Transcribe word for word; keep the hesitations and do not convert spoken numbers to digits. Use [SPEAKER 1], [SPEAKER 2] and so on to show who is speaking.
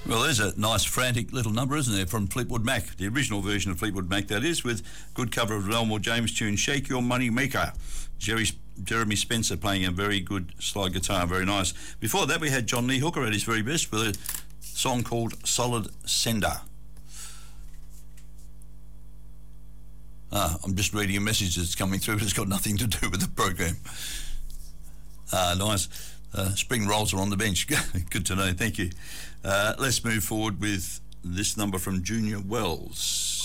[SPEAKER 1] Well, there's a nice frantic little number, isn't there, from Fleetwood Mac, the original version of Fleetwood Mac, that is, with good cover of Elmore James' tune, Shake Your Money Maker. Jerry, Jeremy Spencer playing a very good slide guitar, very nice. Before that, we had John Lee Hooker at his very best with a song called Solid Sender. Ah, I'm just reading a message that's coming through, but it's got nothing to do with the program. Ah, nice. Uh, spring rolls are on the bench. Good to know, thank you. Uh, let's move forward with this number from Junior Wells.